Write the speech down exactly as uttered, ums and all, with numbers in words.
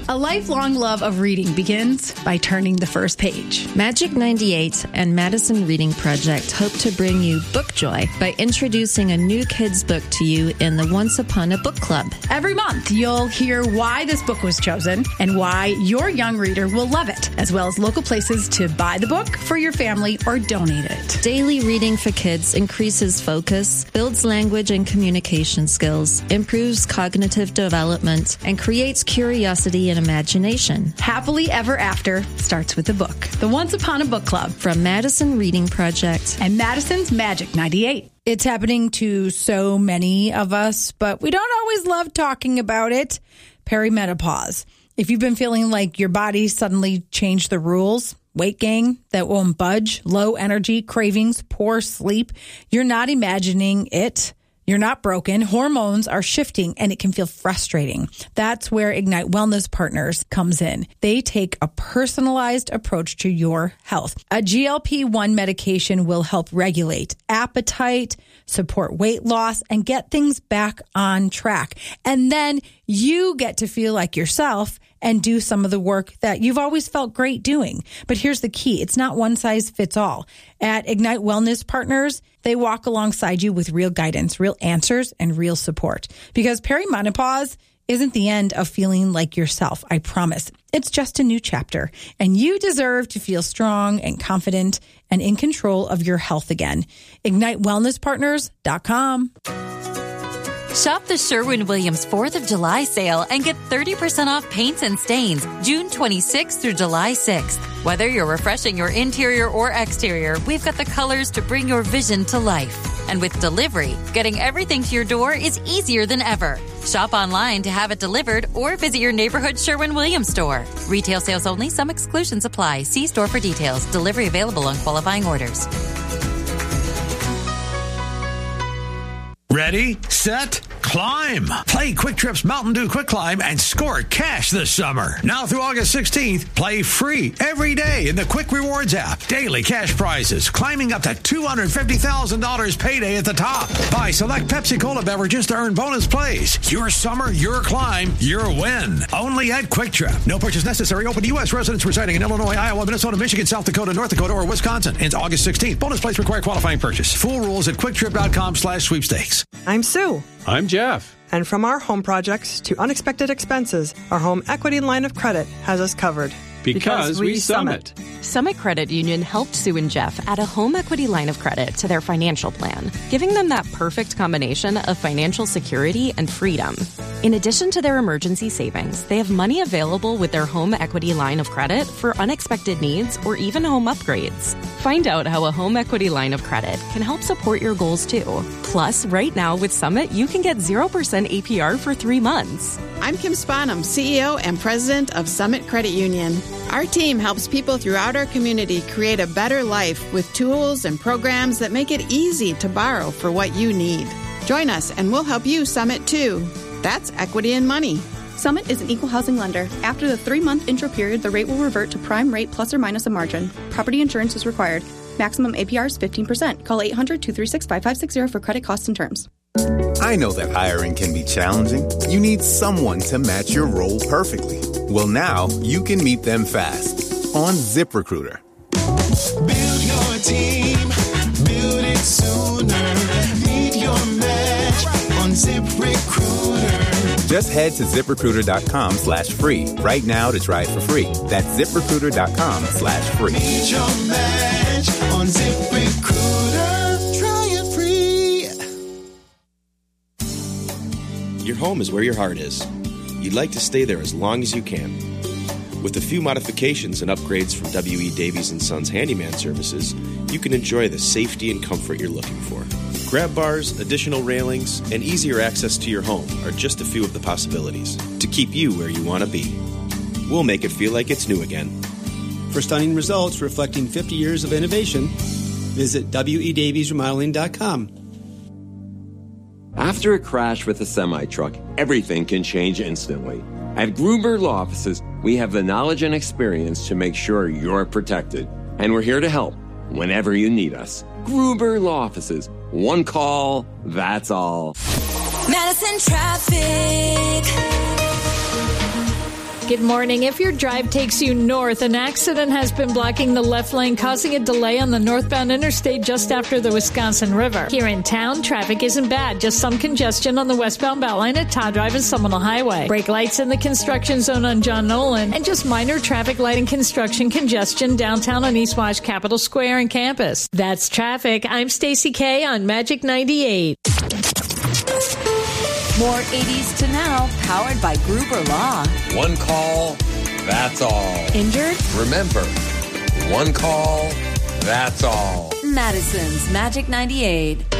A lifelong love of reading begins by turning the first page. Magic ninety-eight and Madison Reading Project hope to bring you book joy by introducing a new kids' book to you in the Once Upon a Book Club. Every month, you'll hear why this book was chosen and why your young reader will love it, as well as local places to buy the book for your family or donate it. Daily reading for kids increases focus, builds language and communication skills, improves cognitive development, and creates curiosity and imagination. Happily Ever After starts with the book. The Once Upon a Book Club from Madison Reading Project and Madison's Magic ninety-eight. It's happening to so many of us, but we don't always love talking about it. Perimenopause. If you've been feeling like your body suddenly changed the rules, weight gain that won't budge, low energy, cravings, poor sleep, you're not imagining it. You're not broken. Hormones are shifting and it can feel frustrating. That's where Ignite Wellness Partners comes in. They take a personalized approach to your health. A G L P one medication will help regulate appetite, support weight loss, and get things back on track. And then you get to feel like yourself and do some of the work that you've always felt great doing. But here's the key. It's not one size fits all. At Ignite Wellness Partners, they walk alongside you with real guidance, real answers, and real support. Because perimenopause isn't the end of feeling like yourself. I promise. It's just a new chapter. And you deserve to feel strong and confident and in control of your health again. Ignite Wellness Partners dot com. Shop the Sherwin-Williams fourth of July sale and get thirty percent off paints and stains June twenty-sixth through July sixth. Whether you're refreshing your interior or exterior, we've got the colors to bring your vision to life. And with delivery, getting everything to your door is easier than ever. Shop online to have it delivered or visit your neighborhood Sherwin-Williams store. Retail sales only. Some exclusions apply. See store for details. Delivery available on qualifying orders. Ready, set, climb. Play Quick Trip's Mountain Dew Quick Climb and score cash this summer. Now through August sixteenth, play free every day in the Quick Rewards app. Daily cash prizes, climbing up to two hundred fifty thousand dollars payday at the top. Buy select Pepsi Cola beverages to earn bonus plays. Your summer, your climb, your win. Only at Quick Trip. No purchase necessary. Open to U S residents residing in Illinois, Iowa, Minnesota, Michigan, South Dakota, North Dakota, or Wisconsin. Ends August sixteenth. Bonus plays require qualifying purchase. Full rules at quicktrip.com slash sweepstakes. I'm Sue. I'm Jeff. And from our home projects to unexpected expenses, our home equity line of credit has us covered. Because, because we, we Summit. Summit Credit Union helped Sue and Jeff add a home equity line of credit to their financial plan, giving them that perfect combination of financial security and freedom. In addition to their emergency savings, they have money available with their home equity line of credit for unexpected needs or even home upgrades. Find out how a home equity line of credit can help support your goals too. Plus, right now with Summit, you can get zero percent A P R for three months. I'm Kim Spanum, C E O and President of Summit Credit Union. Our team helps people throughout our community create a better life with tools and programs that make it easy to borrow for what you need. Join us and we'll help you Summit too. That's equity and money. Summit is an equal housing lender. After the three-month intro period, the rate will revert to prime rate plus or minus a margin. Property insurance is required. Maximum A P R is fifteen percent. Call eight hundred, two three six, five five six zero for credit costs and terms. I know that hiring can be challenging. You need someone to match your role perfectly. Well, now you can meet them fast on ZipRecruiter. Build your team, build it sooner. Meet your match on ZipRecruiter. Just head to ZipRecruiter.com slash free right now to try it for free. That's ZipRecruiter.com slash free. Meet your match on ZipRecruiter. Try it free. Your home is where your heart is. You'd like to stay there as long as you can. With a few modifications and upgrades from W E. Davies and Sons Handyman Services, you can enjoy the safety and comfort you're looking for. Grab bars, additional railings, and easier access to your home are just a few of the possibilities to keep you where you want to be. We'll make it feel like it's new again. For stunning results reflecting fifty years of innovation, visit W E Davies Remodeling dot com. After a crash with a semi-truck, everything can change instantly. At Gruber Law Offices, we have the knowledge and experience to make sure you're protected. And we're here to help whenever you need us. Gruber Law Offices. One call, that's all. Madison traffic. Good morning. If your drive takes you north, an accident has been blocking the left lane, causing a delay on the northbound interstate just after the Wisconsin River. Here in town, traffic isn't bad. Just some congestion on the westbound Beltline at Todd Drive and Seminole Highway. Brake lights in the construction zone on John Nolan, and just minor traffic light and construction congestion downtown on East Wash, Capitol Square, and campus. That's traffic. I'm Stacey K on Magic ninety-eight. More eighties to now, powered by Gruber Law. One call, that's all. Injured? Remember, one call, that's all. Madison's Magic ninety-eight.